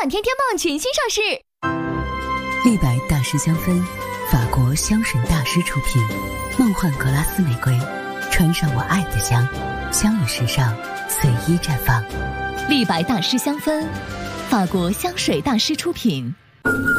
满天天梦全新上市。 立白大师香氛，法国香水大师出品，梦幻格拉斯玫瑰，穿上我爱的香，香与时尚随意绽放。 立白大师香氛，法国香水大师出品。